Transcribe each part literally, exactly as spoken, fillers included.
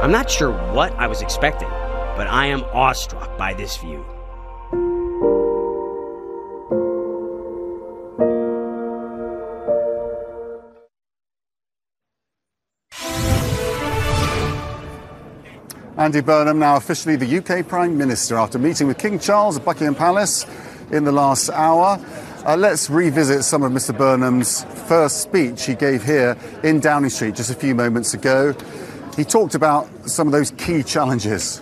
I'm not sure what I was expecting, but I am awestruck by this view. Andy Burnham, now officially the U K Prime Minister, after meeting with King Charles at Buckingham Palace in the last hour. Uh, let's revisit some of Mr Burnham's first speech he gave here in Downing Street just a few moments ago. He talked about some of those key challenges.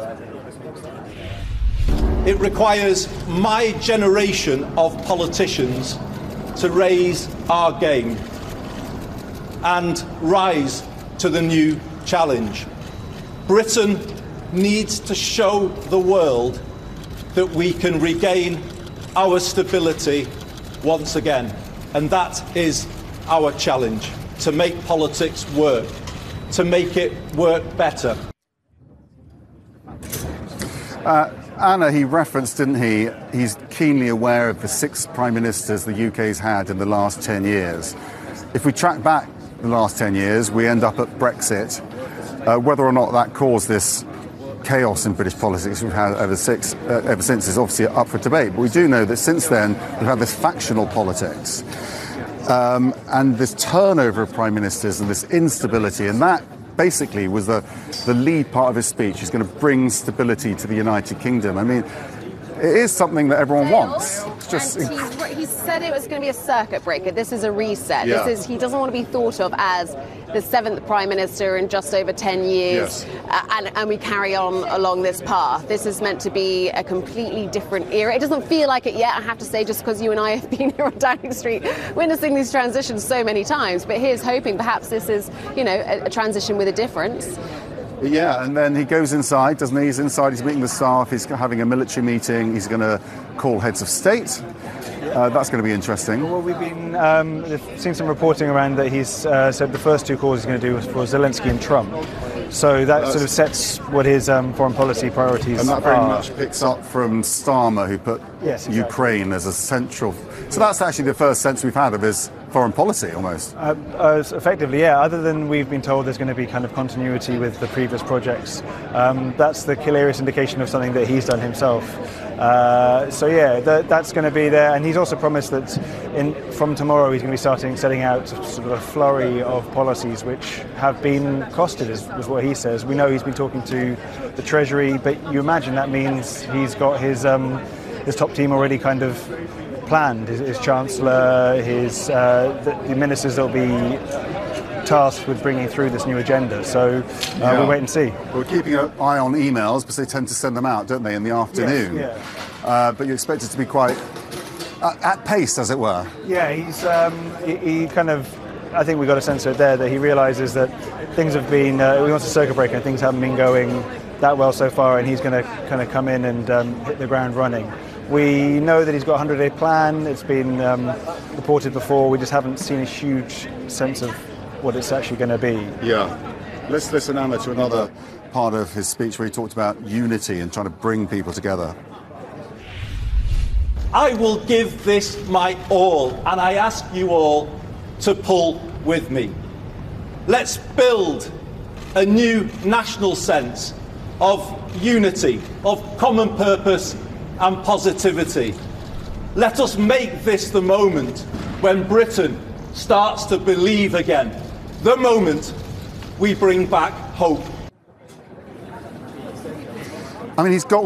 It requires my generation of politicians to raise our game and rise to the new challenge. Britain needs to show the world that we can regain our stability once again. And that is our challenge, to make politics work, to make it work better. Uh, Anna, he referenced, didn't he, he's keenly aware of the six prime ministers the U K's had in the last ten years. If we track back the last ten years, we end up at Brexit. Uh, whether or not that caused this chaos in British politics we've had ever, six, uh, ever since is obviously up for debate. But we do know that since then we've had this factional politics um, and this turnover of prime ministers and this instability, and that basically was the, the lead part of his speech. He's going to bring stability to the United Kingdom. I mean, it is something that everyone wants. It's just and he's, he said it was going to be a circuit breaker. This is a reset. Yeah. This is he doesn't want to be thought of as the seventh prime minister in just over ten years, yes. uh, and, and we carry on along this path. This is meant to be a completely different era. It doesn't feel like it yet, I have to say, just because you and I have been here on Downing Street witnessing these transitions so many times. But here's hoping perhaps this is, you know, a, a transition with a difference. Yeah, and then he goes inside, doesn't he? He's inside, he's meeting the staff, he's having a military meeting, he's going to call heads of state. Uh, that's going to be interesting. Well, we've been um, seen some reporting around that he's uh, said the first two calls he's going to do was for Zelensky and Trump. So that sort of sets what his um, foreign policy priorities are. And that very are. much picks up from Starmer, who put yes, exactly. Ukraine as a central... So that's actually the first sense we've had of his foreign policy, almost. Uh, uh, effectively, yeah. Other than we've been told there's going to be kind of continuity with the previous projects. Um, that's the clearest indication of something that he's done himself. Uh, so yeah, th- that's going to be there, and he's also promised that in, from tomorrow he's going to be starting setting out sort of a flurry of policies which have been costed, is, is what he says. We know he's been talking to the Treasury, but you imagine that means he's got his um, his top team already kind of planned. His, his Chancellor, his uh, the, the ministers that will be tasked with bringing through this new agenda. So uh, yeah. we'll wait and see. We're keeping an eye on emails because they tend to send them out, don't they, in the afternoon? Yes, yeah. uh, but you expect it to be quite uh, at pace, as it were. Yeah, he's um, he, he kind of. I think we got a sense of it there that he realises that things have been. Uh, we want a circuit breaker, and things haven't been going that well so far, and he's going to kind of come in and um, hit the ground running. We know that he's got a hundred-day plan. It's been um, reported before. We just haven't seen a huge sense of what it's actually going to be. Yeah. Let's listen, Anna, to another part of his speech where he talked about unity and trying to bring people together. I will give this my all, and I ask you all to pull with me. Let's build a new national sense of unity, of common purpose and positivity. Let us make this the moment when Britain starts to believe again, the moment we bring back hope. I mean, he's got